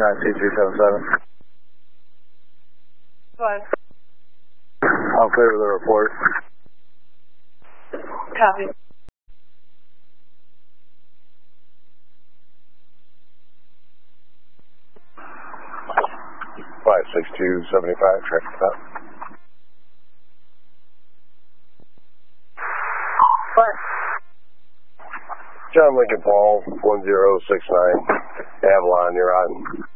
29C377. What? I'll clear with the report. Copy. 56275, traffic stop. What? John Lincoln Paul, 1069, Avalon, you're on